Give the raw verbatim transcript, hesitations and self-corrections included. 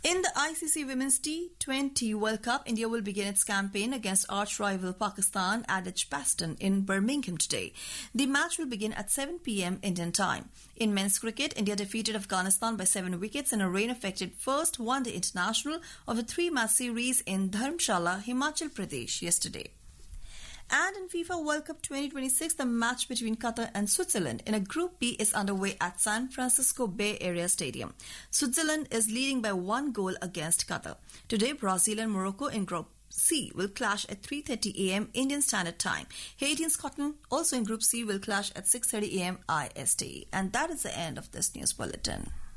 In the I C C Women's T twenty World Cup, India will begin its campaign against arch-rival Pakistan at Edgbaston in Birmingham today. The match will begin at seven p m Indian time. In men's cricket, India defeated Afghanistan by seven wickets in a rain-affected first one-day international of the three-match series in Dharamshala, Himachal Pradesh yesterday. And in FIFA World Cup twenty twenty-six, the match between Qatar and Switzerland in a Group B is underway at San Francisco Bay Area Stadium. Switzerland is leading by one goal against Qatar. Today, Brazil and Morocco in Group C will clash at three thirty a m Indian Standard Time. Haiti and Scotland, also in Group C, will clash at six thirty a m I S T. And that is the end of this news bulletin.